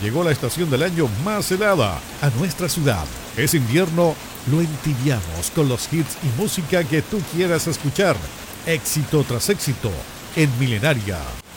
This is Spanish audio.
llegó la estación del año más helada a nuestra ciudad. Es invierno, lo entibiamos con los hits y música que tú quieras escuchar. Éxito tras éxito en Milenaria.